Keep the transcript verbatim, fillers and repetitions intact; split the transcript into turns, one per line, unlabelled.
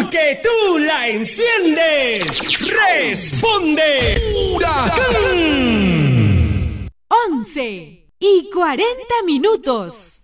porque tú la enciendes. Responde
Huracán.
once y cuarenta minutos.